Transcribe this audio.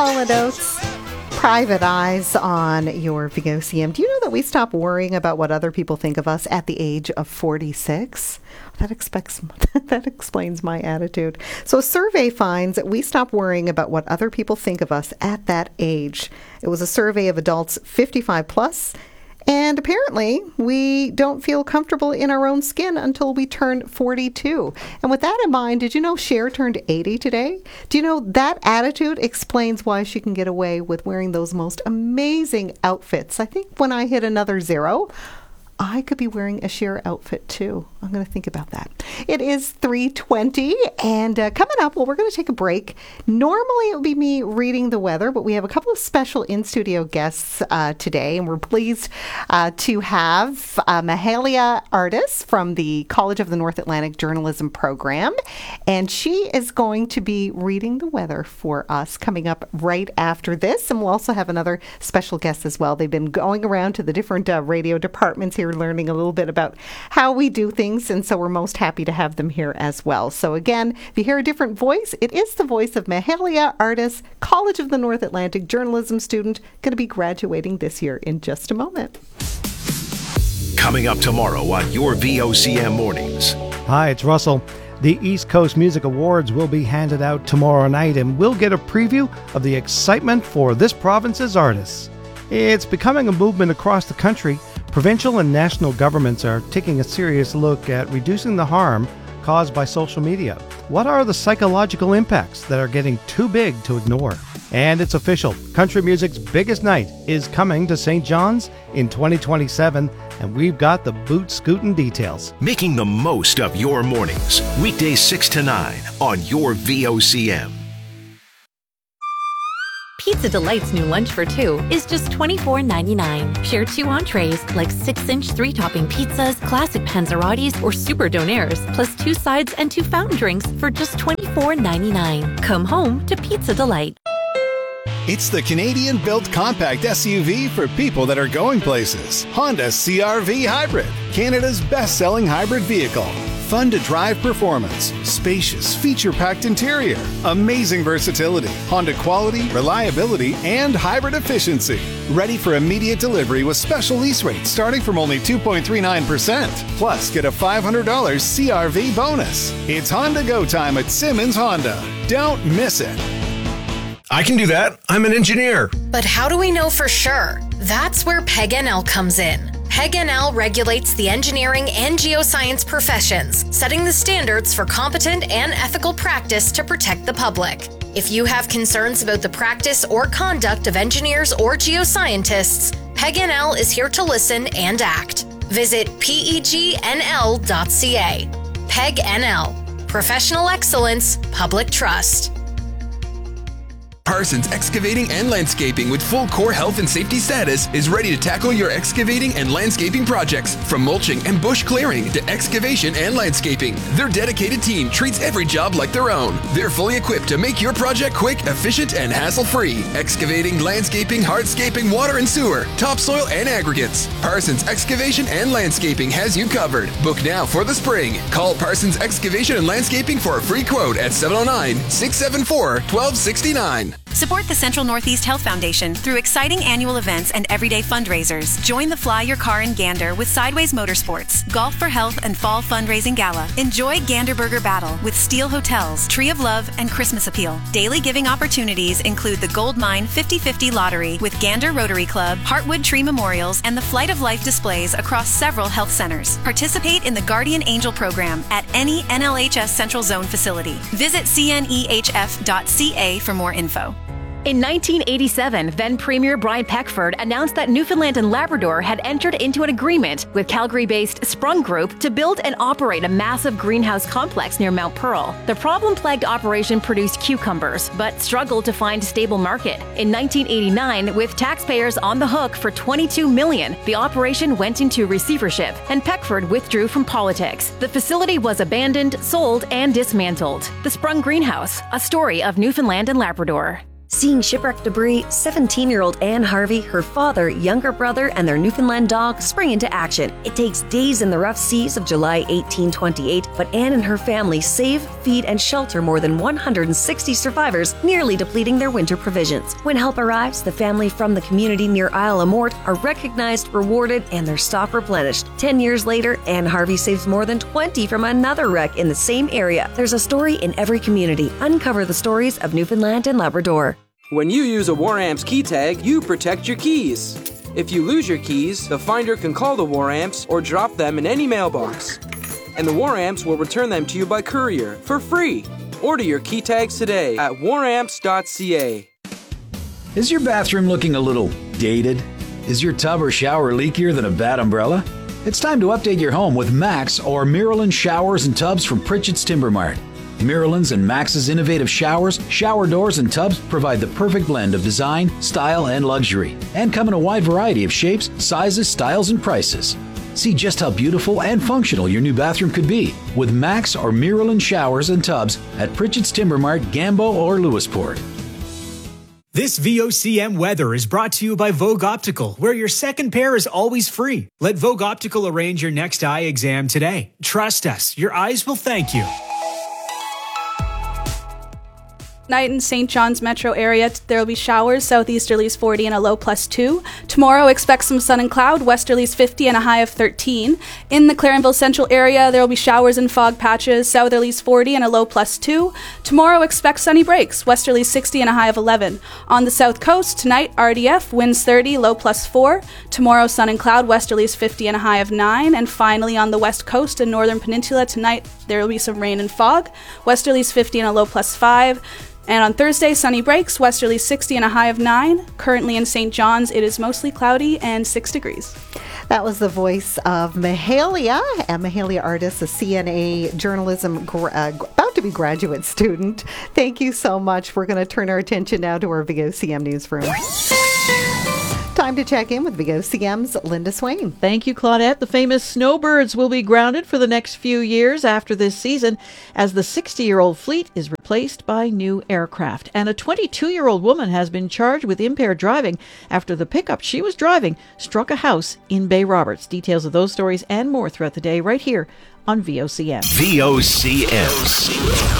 Hall & Oates, Private Eyes on your VOCM. Do you know that we stop worrying about what other people think of us at the age of 46? That explains my attitude. So a survey finds that we stop worrying about what other people think of us at that age. It was a survey of adults 55 plus. And apparently, we don't feel comfortable in our own skin until we turn 42. And with that in mind, did you know Cher turned 80 today? Do you know that attitude explains why she can get away with wearing those most amazing outfits? I think when I hit another 0, I could be wearing a Cher outfit too. I'm going to think about that. It is 3:20, and coming up, well, we're going to take a break. Normally, it would be me reading the weather, but we have a couple of special in-studio guests today, and we're pleased to have Mahalia Artis from the College of the North Atlantic Journalism Program, and she is going to be reading the weather for us coming up right after this, and we'll also have another special guest as well. They've been going around to the different radio departments here, learning a little bit about how we do things, and so we're most happy to have them here as well. So again, if you hear a different voice, it is the voice of Mahalia Artis, College of the North Atlantic journalism student, going to be graduating this year in just a moment. Coming up tomorrow on your VOCM Mornings. Hi, it's Russell. The East Coast Music Awards will be handed out tomorrow night, and we'll get a preview of the excitement for this province's artists. It's becoming a movement across the country. Provincial and national governments are taking a serious look at reducing the harm caused by social media. What are the psychological impacts that are getting too big to ignore? And it's official. Country music's biggest night is coming to St. John's in 2027, and we've got the boot-scootin' details. Making the most of your mornings. Weekdays 6 to 9 on your VOCM. Pizza Delight's new lunch for 2 is just $24.99. Share 2 entrees like 6-inch 3-topping pizzas, classic panzerottis, or super donaires, plus 2 sides and 2 fountain drinks for just $24.99. Come home to Pizza Delight. It's the Canadian-built compact SUV for people that are going places. Honda CR-V Hybrid, Canada's best-selling hybrid vehicle. Fun-to-drive performance, spacious, feature-packed interior, amazing versatility, Honda quality, reliability, and hybrid efficiency. Ready for immediate delivery with special lease rates starting from only 2.39%. Plus, get a $500 CR-V bonus. It's Honda Go time at Simmons Honda. Don't miss it. I can do that. I'm an engineer. But how do we know for sure? That's where PEG-NL comes in. PEG-NL regulates the engineering and geoscience professions, setting the standards for competent and ethical practice to protect the public. If you have concerns about the practice or conduct of engineers or geoscientists, PEG-NL is here to listen and act. Visit pegnl.ca. PEG-NL. Professional excellence, public trust. Parsons Excavating and Landscaping with full core health and safety status is ready to tackle your excavating and landscaping projects. From mulching and bush clearing to excavation and landscaping, their dedicated team treats every job like their own. They're fully equipped to make your project quick, efficient, and hassle-free. Excavating, landscaping, hardscaping, water and sewer, topsoil, and aggregates. Parsons Excavation and Landscaping has you covered. Book now for the spring. Call Parsons Excavation and Landscaping for a free quote at 709-674-1269. Support the Central Northeast Health Foundation through exciting annual events and everyday fundraisers. Join the Fly Your Car in Gander with Sideways Motorsports, Golf for Health and Fall Fundraising Gala. Enjoy Gander Burger Battle with Steel Hotels, Tree of Love, and Christmas Appeal. Daily giving opportunities include the Gold Mine 50/50 Lottery with Gander Rotary Club, Heartwood Tree Memorials, and the Flight of Life displays across several health centers. Participate in the Guardian Angel program at any NLHS Central Zone facility. Visit cnehf.ca for more info. In 1987, then Premier Brian Peckford announced that Newfoundland and Labrador had entered into an agreement with Calgary-based Sprung Group to build and operate a massive greenhouse complex near Mount Pearl. The problem-plagued operation produced cucumbers, but struggled to find a stable market. In 1989, with taxpayers on the hook for $22 million, the operation went into receivership, and Peckford withdrew from politics. The facility was abandoned, sold, and dismantled. The Sprung Greenhouse, a story of Newfoundland and Labrador. Seeing shipwreck debris, 17-year-old Anne Harvey, her father, younger brother, and their Newfoundland dog spring into action. It takes days in the rough seas of July 1828, but Anne and her family save, feed, and shelter more than 160 survivors, nearly depleting their winter provisions. When help arrives, the family from the community near Isle La Morte are recognized, rewarded, and their stock replenished. 10 years later, Anne Harvey saves more than 20 from another wreck in the same area. There's a story in every community. Uncover the stories of Newfoundland and Labrador. When you use a WarAmps key tag, you protect your keys. If you lose your keys, the finder can call the WarAmps or drop them in any mailbox. And the WarAmps will return them to you by courier for free. Order your key tags today at waramps.ca. Is your bathroom looking a little dated? Is your tub or shower leakier than a bad umbrella? It's time to update your home with Max or Miralyn showers and tubs from Pritchett's Timber Mart. Miralyn's and Max's innovative showers, shower doors, and tubs provide the perfect blend of design, style, and luxury, and come in a wide variety of shapes, sizes, styles, and prices. See just how beautiful and functional your new bathroom could be with Max or Miralyn showers and tubs at Pritchett's Timber Mart, Gambo, or Lewisport. This VOCM weather is brought to you by Vogue Optical, where your second pair is always free. Let Vogue Optical arrange your next eye exam today. Trust us, your eyes will thank you. Tonight in St. John's metro area, there will be showers, southeasterlies 40 and a low +2. Tomorrow, expect some sun and cloud, westerlies 50 and a high of 13. In the Clarenville central area, there will be showers and fog patches, southerlies 40 and a low +2. Tomorrow, expect sunny breaks, westerlies 60 and a high of 11. On the south coast, tonight, RDF, winds 30, low +4. Tomorrow, sun and cloud, westerlies 50 and a high of 9. And finally, on the west coast and northern peninsula, tonight, there will be some rain and fog, westerlies 50 and a low +5. And on Thursday, sunny breaks, westerly 60 and a high of 9. Currently in St. John's, it is mostly cloudy and 6 degrees. That was the voice of Mahalia, and Mahalia Artis, a CNA journalism about to be graduate student. Thank you so much. We're going to turn our attention now to our VOCM newsroom. Time to check in with VOCM's Linda Swain. Thank you, Claudette. The famous snowbirds will be grounded for the next few years after this season as the 60-year-old fleet is replaced by new aircraft. And a 22-year-old woman has been charged with impaired driving after the pickup she was driving struck a house in Bay Roberts. Details of those stories and more throughout the day right here on VOCM. VOCM.